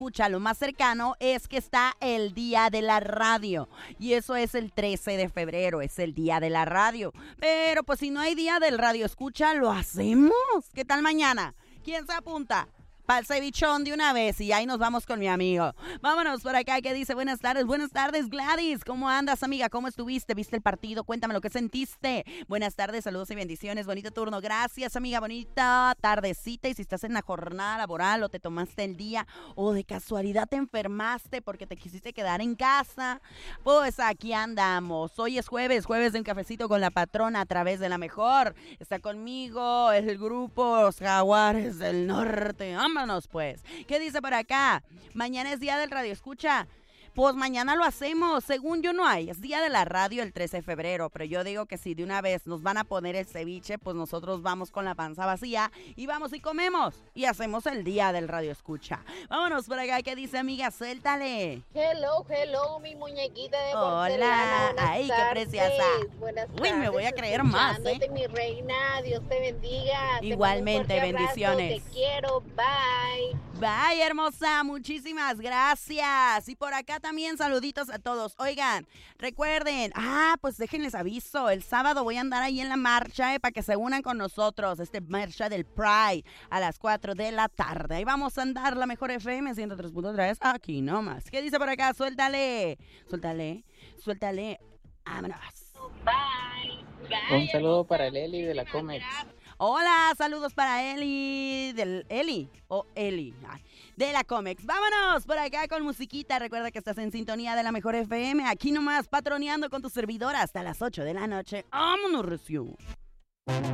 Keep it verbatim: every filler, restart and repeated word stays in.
Escucha, lo más cercano es que está el Día de la Radio. Y eso es el trece de febrero, es el Día de la Radio. Pero pues si no hay Día del Radio Escucha, lo hacemos. ¿Qué tal mañana? ¿Quién se apunta? Para el cevichón de una vez y ahí nos vamos con mi amigo. Vámonos por acá que dice buenas tardes, buenas tardes Gladys. ¿Cómo andas, amiga? ¿Cómo estuviste? ¿Viste el partido? Cuéntame lo que sentiste. Buenas tardes, saludos y bendiciones. Bonito turno. Gracias, amiga. Bonita tardecita. Y si estás en la jornada laboral o te tomaste el día o de casualidad te enfermaste porque te quisiste quedar en casa, pues aquí andamos. Hoy es jueves, jueves de un cafecito con la patrona a través de La Mejor. Está conmigo el grupo Los Jaguares del Norte. Vámonos pues. ¿Qué dice por acá? Mañana es día del radio escucha. Pues mañana lo hacemos. Según yo no hay. Es día de la radio el trece de febrero. Pero yo digo que si de una vez nos van a poner el ceviche, pues nosotros vamos con la panza vacía y vamos y comemos. Y hacemos el día del radio escucha. Vámonos por acá. ¿Qué dice, amiga? Suéltale. Hello, hello, mi muñequita de Hola. porcelana. Buenas Ay, qué tardes. preciosa. Buenas Uy, me tardes, voy a creer más, ¿eh? escuchándote, mi reina. Dios te bendiga. Igualmente, te mando un fuerte bendiciones. abrazo, te quiero. Bye. Bye, hermosa, muchísimas gracias. Y por acá también saluditos a todos. Oigan, recuerden, ah, pues déjenles aviso, el sábado voy a andar ahí en la marcha, eh, para que se unan con nosotros, este marcha del Pride a las cuatro de la tarde. Ahí vamos a andar la Mejor F M ciento tres punto tres, aquí nomás. ¿Qué dice por acá? Suéltale, suéltale, suéltale, vámonos. Bye. Bye. Un saludo para el Eli de la Comex. Hola, saludos para Eli, del Eli, o Eli, ay, de la Comex. Vámonos por acá con musiquita. Recuerda que estás en sintonía de La Mejor F M, aquí nomás patroneando con tu servidora hasta las ocho de la noche. Vámonos, recio.